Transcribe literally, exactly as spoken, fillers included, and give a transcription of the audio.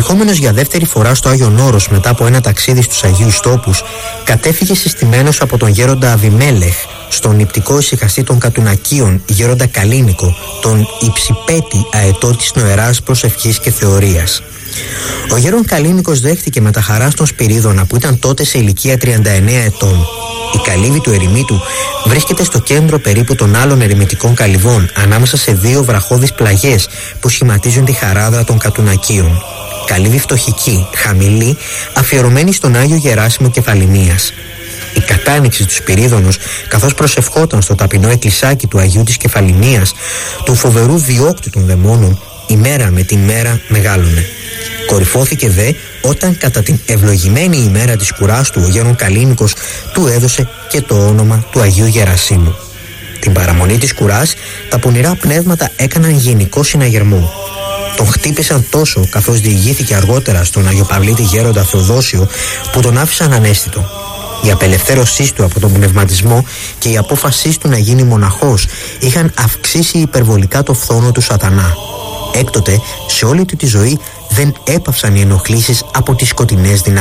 Ερχόμενος για δεύτερη φορά στο Άγιον Όρος μετά από ένα ταξίδι στους Αγίους Τόπους, κατέφυγε συστημένος από τον γέροντα Αβιμέλεχ στον νηπτικό ησυχαστή των Κατουνακίων γέροντα Καλίνικο, τον υψηπέτη αετό της νοεράς προσευχής και θεωρίας. Ο γέρον Καλίνικος δέχτηκε με τα χαρά στον Σπυρίδωνα, που ήταν τότε σε ηλικία τριάντα εννέα ετών. Η καλύβη του ερημίτου βρίσκεται στο κέντρο περίπου των άλλων ερημιτικών καλυβών, ανάμεσα σε δύο βραχώδεις πλαγιές που σχηματίζουν τη χαράδρα των Κατουνακίων. Καλύβη φτωχική, χαμηλή, αφιερωμένη στον Άγιο Γεράσιμο Κεφαληνίας. Η κατάνοιξη του Σπυρίδωνος, καθώς προσευχόταν στο ταπεινό εκκλησάκι του Αγίου της Κεφαληνίας, του φοβερού διώκτου των δαιμόνων, η μέρα με την μέρα μεγάλωνε. Κορυφώθηκε δε όταν κατά την ευλογημένη ημέρα της κουράς του ο γέρον Καλίνικος του έδωσε και το όνομα του Αγίου Γερασίμου. Την παραμονή της κουράς τα πονηρά πνεύματα έκαναν γενικό συναγερμό. Τον χτύπησαν τόσο, καθώς διηγήθηκε αργότερα στον Αγιοπαυλίτη γέροντα Θεοδόσιο, που τον άφησαν αναίσθητο. Η απελευθέρωσή του από τον πνευματισμό και η απόφασή του να γίνει μοναχός είχαν αυξήσει υπερβολικά το φθόνο του σατανά. Έκτοτε σε όλη του τη ζωή δεν έπαυσαν οι ενοχλήσεις από τις σκοτεινές δυνάμεις.